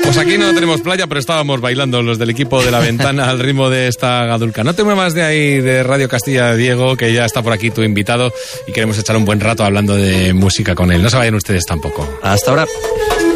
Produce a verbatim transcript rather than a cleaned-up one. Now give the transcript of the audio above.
Pues aquí no tenemos playa, pero estábamos bailando los del equipo de La Ventana al ritmo de esta gadulca. No te muevas de ahí de Radio Castilla, Diego, que ya está por aquí tu invitado y queremos echar un buen rato hablando de música con él. No se vayan ustedes tampoco. Hasta ahora.